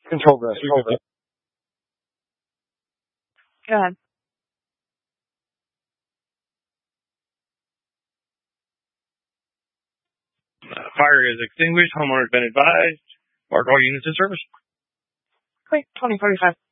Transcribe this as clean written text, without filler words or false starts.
Control breath. Go ahead. Fire is extinguished. Homeowner has been advised. Mark all units in service. Quick, 2045.